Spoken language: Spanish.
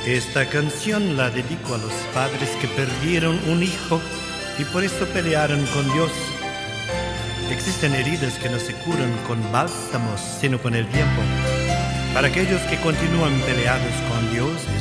Esta canción la dedico a los padres que perdieron un hijo y por eso pelearon con Dios. Existen heridas que no se curan con bálsamos, sino con el tiempo. Para aquellos que continúan peleados con Dios,